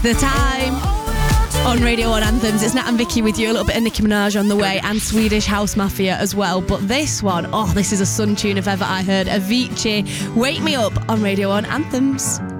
The Time on Radio 1 Anthems. It's Nat and Vicky with you. A little bit of Nicki Minaj on the way and Swedish House Mafia as well. But this one, this is a sun tune if ever I heard. Avicii, Wake Me Up on Radio 1 Anthems.